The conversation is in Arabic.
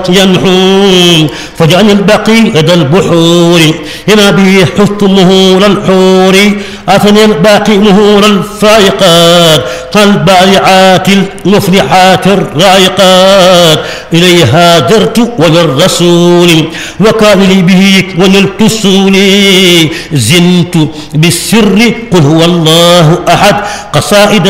ينحون فجعل البقي لدى البحور إما به حفت مهور الحور أثني الباقي مهور الفائقات كالبارعات المفلحات الرائقات إليها درت وللرسول وكان لي به ونلت السولي زنت بالسر قل هو الله أحد قصائد